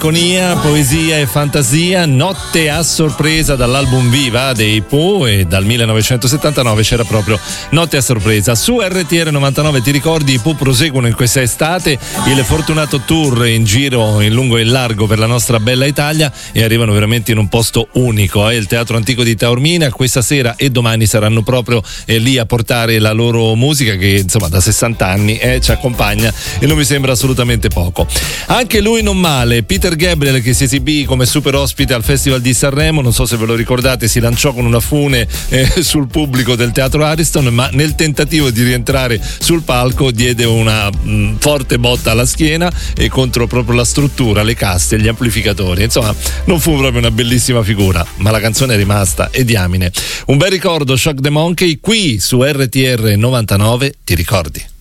Malinconia, poesia e fantasia, Notte a sorpresa dall'album Viva dei Pooh, e dal 1979 c'era proprio Notte a sorpresa. Su RTR 99 ti ricordi, i Pooh proseguono in questa estate il fortunato tour in giro in lungo e in largo per la nostra bella Italia, e arrivano veramente in un posto unico, il Teatro Antico di Taormina. Questa sera e domani saranno proprio lì a portare la loro musica, che insomma da 60 anni ci accompagna e non mi sembra assolutamente poco. Anche lui non male, Peter Gabriel, che si esibì come super ospite al Festival di Sanremo, non so se ve lo ricordate, si lanciò con una fune sul pubblico del Teatro Ariston, ma nel tentativo di rientrare sul palco diede una forte botta alla schiena e contro proprio la struttura, le casse, gli amplificatori. Insomma, non fu proprio una bellissima figura, ma la canzone è rimasta e diamine. Un bel ricordo, Shock the Monkey, qui su RTR 99, ti ricordi?